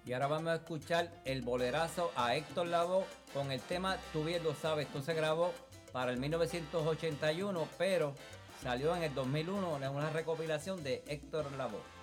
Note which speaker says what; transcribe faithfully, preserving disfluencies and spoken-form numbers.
Speaker 1: Y ahora vamos a escuchar el bolerazo a Héctor Lavoe con el tema Tú bien lo sabes. Esto se grabó para el mil novecientos ochenta y uno, pero salió en el dos mil uno en una recopilación de Héctor Lavoe.